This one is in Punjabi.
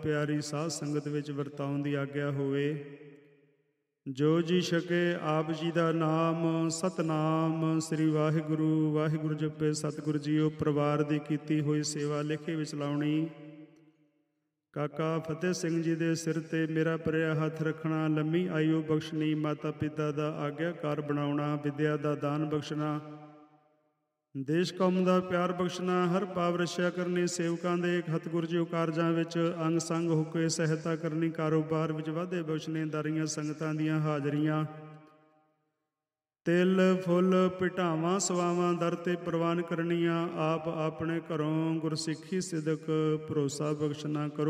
ਪਿਆਰੀ ਸਾਧ ਸੰਗਤ ਵਿੱਚ ਵਰਤਾਉਣ ਦੀ ਆਗਿਆ ਹੋਵੇ। ਜੋ ਜੀ ਛਕੇ ਆਪ ਜੀ ਦਾ ਨਾਮ ਸਤਨਾਮ ਸ੍ਰੀ ਵਾਹਿਗੁਰੂ ਵਾਹਿਗੁਰੂ ਜਪੇ ਸਤਿਗੁਰੂ ਜੀਓ। ਪਰਿਵਾਰ ਦੀ ਕੀਤੀ ਹੋਈ ਸੇਵਾ ਲੇਖੇ ਵਿੱਚ ਲਾਉਣੀ। ਕਾਕਾ ਫਤਿਹ ਸਿੰਘ ਜੀ ਦੇ ਸਿਰ ਤੇ ਮੇਰਾ ਭਰਿਆ ਹੱਥ ਰੱਖਣਾ। ਲੰਮੀ ਆਯੂ ਬਖਸ਼ਣੀ। ਮਾਤਾ ਪਿਤਾ ਦਾ ਆਗਿਆਕਾਰ ਬਣਾਉਣਾ। ਵਿਦਿਆ ਦਾ ਦਾਨ ਬਖਸ਼ਣਾ। ਦੇਸ਼ ਕੌਮ ਦਾ ਪਿਆਰ ਬਖਸ਼ਣਾ। ਹਰ ਭਾਵ ਰੱਛਿਆ ਕਰਨੀ। ਸੇਵਕਾਂ ਦੇ ਸਤਿਗੁਰੂ ਜੀ ਕਾਰਜਾਂ ਵਿੱਚ ਅੰਗ ਸੰਗ ਹੋ ਕੇ ਸਹਾਇਤਾ ਕਰਨੀ। ਕਾਰੋਬਾਰ ਵਿੱਚ ਵਾਧੇ ਬਖਸ਼ਣੇ। ਦਾਰੀਆਂ ਸੰਗਤਾਂ ਦੀਆਂ ਹਾਜ਼ਰੀਆਂ ਤਿਲ ਫੁੱਲ ਭੇਟਾਵਾਂ ਸਵਾਵਾਂ ਦਰ 'ਤੇ ਪ੍ਰਵਾਨ ਕਰਨੀਆਂ। ਆਪ ਆਪਣੇ ਘਰੋਂ ਗੁਰਸਿੱਖੀ ਸਿਦਕ ਭਰੋਸਾ ਬਖਸ਼ਣਾ ਕਰੋ।